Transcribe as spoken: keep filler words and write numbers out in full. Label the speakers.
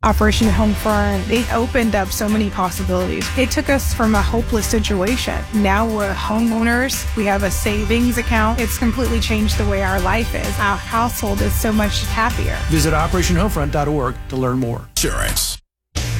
Speaker 1: Operation Homefront, it opened up so many possibilities. It took us from a hopeless situation. Now we're homeowners. We have a savings account. It's completely changed the way our life is. Our household is so much happier.
Speaker 2: Visit operation homefront dot org to learn more.
Speaker 3: Insurance.